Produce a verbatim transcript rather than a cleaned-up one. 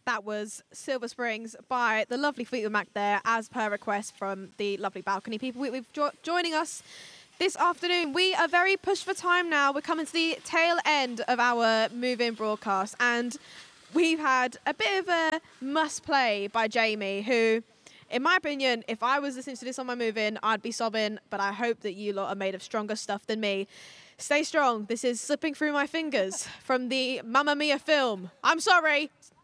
that was Silver Springs by the lovely Fleetwood Mac there, as per request from the lovely balcony people. We, we've jo- joining us this afternoon. We are very pushed for time now. We're coming to the tail end of our move-in broadcast, and we've had a bit of a must-play by Jamie, who, in my opinion, if I was listening to this on my move-in, I'd be sobbing, but I hope that you lot are made of stronger stuff than me. Stay strong. This is Slipping Through My Fingers from the Mamma Mia film. I'm sorry.